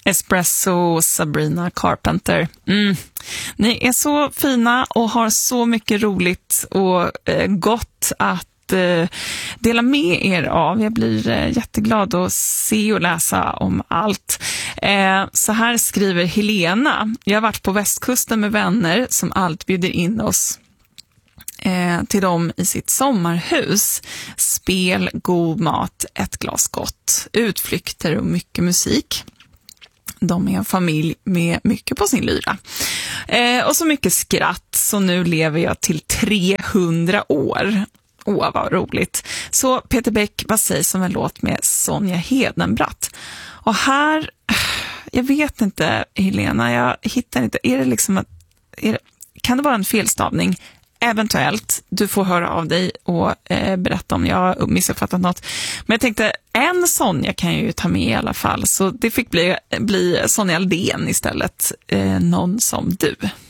Espresso, Sabrina Carpenter. Ni är så fina och har så mycket roligt och gott att dela med er av. Jag blir jätteglad att se och läsa om allt. Så här skriver Helena. Jag har varit på västkusten med vänner som allt bjuder in oss till dem i sitt sommarhus. Spel, god mat, ett glas gott, utflykter och mycket musik. De är en familj med mycket på sin lyra. Och så mycket skratt, så nu lever jag till 300 år. Vad roligt. Så Peter Bäck, vad sägs om en låt med Sonja Hedenbratt? Och här, jag vet inte Helena, jag hittar inte, är det liksom kan det vara en felstavning? Eventuellt, du får höra av dig och berätta om jag har missuppfattat något. Men jag tänkte, en Sonja kan jag ju ta med i alla fall. Så det fick bli Sonja Aldén istället, någon som du.